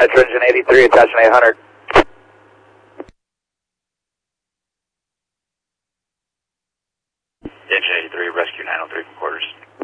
Engine 83, attachment 800. Engine 83, rescue 903 from quarters.